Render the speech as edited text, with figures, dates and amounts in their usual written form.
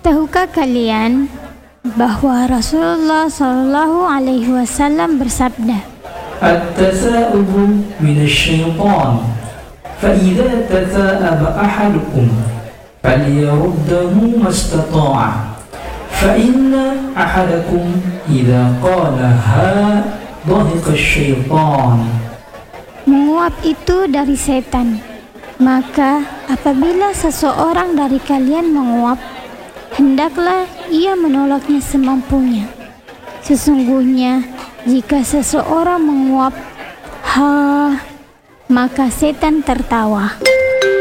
Tahukah kalian bahwa Rasulullah Shallallahu Alaihi Wasallam bersabda, "At-tasa'ubu minasyaitan, fa'idza tasa'aba ahadukum falyaruddahu mastata'a, fa inna ahadakum idza qalaha dhahiqa syaitan." menguap itu dari setan. Maka apabila seseorang dari kalian menguap, hendaklah ia menolaknya semampunya. Sesungguhnya jika seseorang menguap, maka setan tertawa.